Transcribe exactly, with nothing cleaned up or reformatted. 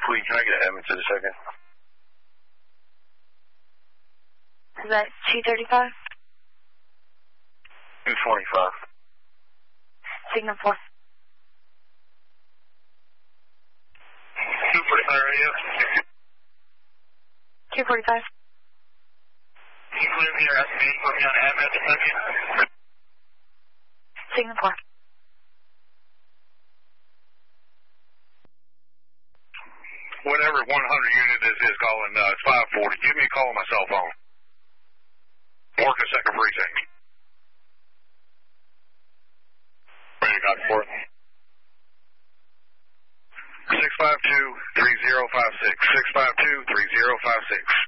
Tweet, can I get Edmonton a second? Is that two thirty-five? two twenty-five. Signal four. two forty-five radio. two forty-five. Can you clear me your S B? Put me on M at the second. Signal four. Whatever one hundred unit is, is calling, uh, it's five forty. Give me a call on my cell phone. Work a second precinct. What you got for it? six five two, three zero five six. six five two, three zero five six.